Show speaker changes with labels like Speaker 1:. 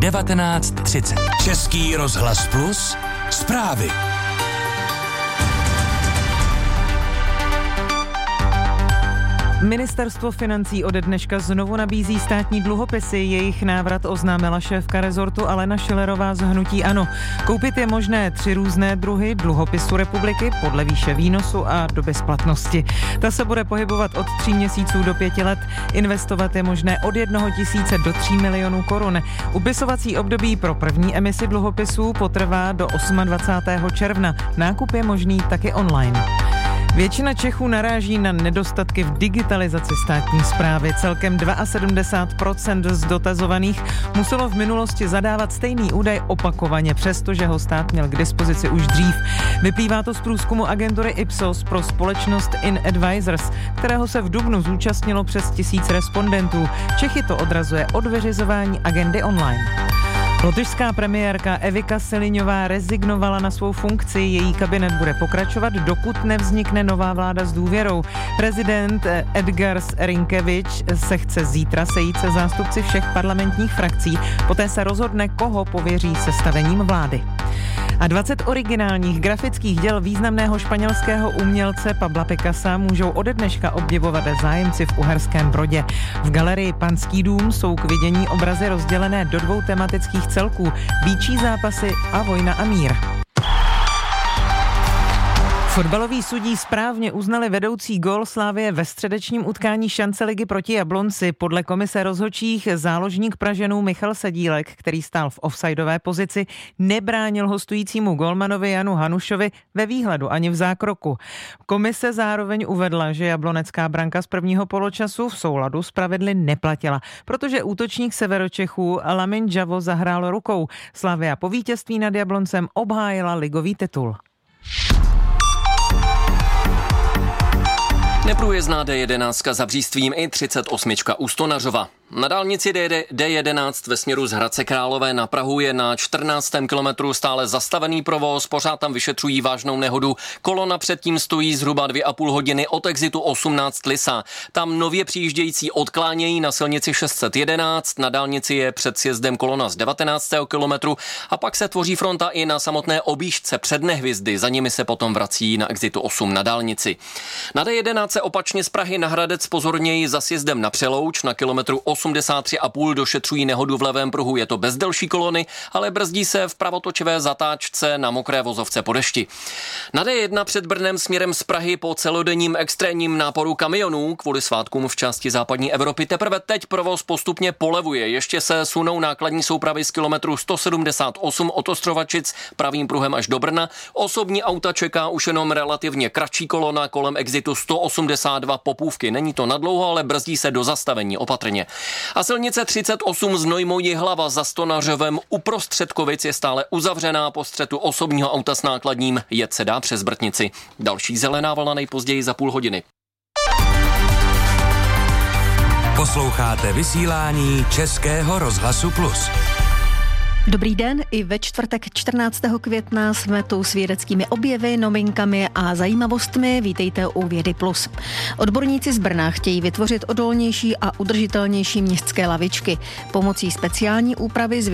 Speaker 1: 19:30. Český rozhlas Plus, zprávy.
Speaker 2: Ministerstvo financí ode dneška znovu nabízí státní dluhopisy. Jejich návrat oznámila šéfka rezortu Alena Schillerová z hnutí ANO. Koupit je možné 3 různé druhy dluhopisu republiky podle výše výnosu a doby splatnosti. Ta se bude pohybovat od 3 měsíců do 5 let. Investovat je možné od 1 000 do 3 milionů korun. Upisovací období pro první emisi dluhopisů potrvá do 28. června. Nákup je možný taky online. Většina Čechů naráží na nedostatky v digitalizaci státní správy. Celkem 72% z dotazovaných muselo v minulosti zadávat stejný údaj opakovaně, přestože ho stát měl k dispozici už dřív. Vyplývá to z průzkumu agentury Ipsos pro společnost InAdvisors, kterého se v dubnu zúčastnilo přes 1000 respondentů. Čechy to odrazuje od vyřizování agendy online. Lotyšská premiérka Evika Seliňová rezignovala na svou funkci. Její kabinet bude pokračovat, dokud nevznikne nová vláda s důvěrou. Prezident Edgars Rinkevič se chce zítra sejít se zástupci všech parlamentních frakcí. Poté se rozhodne, koho pověří sestavením vlády. A 20 originálních grafických děl významného španělského umělce Pabla Picassa můžou ode dneška obdivovat zájemci v Uherském Brodě. V galerii Panský dům jsou k vidění obrazy rozdělené do 2 tematických celků: býčí zápasy a vojna a mír. Fotbaloví sudí správně uznali vedoucí gól Slavie ve středečním utkání šance ligy proti Jablonci. Podle komise rozhodčích záložník Pražanů Michal Sedílek, který stál v offsideové pozici, nebránil hostujícímu golmanovi Janu Hanušovi ve výhledu ani v zákroku. Komise zároveň uvedla, že jablonecká branka z prvního poločasu v souladu s pravidly neplatila, protože útočník Severočechů Lamin Javo zahrál rukou. Slavia po vítězství nad Jabloncem obhájila ligový titul.
Speaker 3: Neprůjezdná D11 za Břístvím i 38 u Stonařova. Na dálnici D11 ve směru z Hradce Králové na Prahu je na 14. kilometru stále zastavený provoz, pořád tam vyšetřují vážnou nehodu. Kolona předtím stojí zhruba 2,5 hodiny od exitu 18 Lisa. Tam nově přijíždějící odklánějí na silnici 611, na dálnici je před sjezdem kolona z 19. kilometru a pak se tvoří fronta i na samotné objížďce před Nehvězdy, za nimi se potom vrací na exitu 8 na dálnici. Na D11 se opačně z Prahy na Hradec pozorněji za sjezdem na Přelouč na kilometru 83,5 došetřují nehodu v levém pruhu. Je to bez delší kolony, ale brzdí se v pravotočivé zatáčce na mokré vozovce po dešti. Na D1 před Brnem směrem z Prahy po celodenním extrémním náporu kamionů kvůli svátkům v části západní Evropy teprve teď provoz postupně polevuje. Ještě se sunou nákladní soupravy z kilometru 178 od Ostrovačic pravým pruhem až do Brna. Osobní auta čeká už jenom relativně kratší kolona kolem exitu 182 Popůvky. Není to nadlouho, ale brzdí se do zastavení opatrně. A silnice 38 Znojmo Jihlava za Stonařovem uprostřed Kovic je stále uzavřená po střetu osobního auta s nákladním. Jet se dá přes Brtnici. Další zelená vlna nejpozději za půl hodiny.
Speaker 1: Posloucháte vysílání Českého rozhlasu Plus.
Speaker 4: Dobrý den, i ve čtvrtek 14. května jsme tu s vědeckými objevy, novinkami a zajímavostmi. Vítejte u Vědy Plus. Odborníci z Brna chtějí vytvořit odolnější a udržitelnější městské lavičky. Pomocí speciální úpravy